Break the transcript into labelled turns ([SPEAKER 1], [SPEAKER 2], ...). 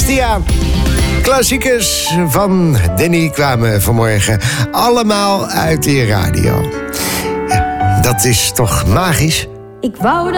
[SPEAKER 1] Christian. Klassiekers van Danny kwamen vanmorgen allemaal uit die radio. Ja, dat is toch magisch?
[SPEAKER 2] Ik wou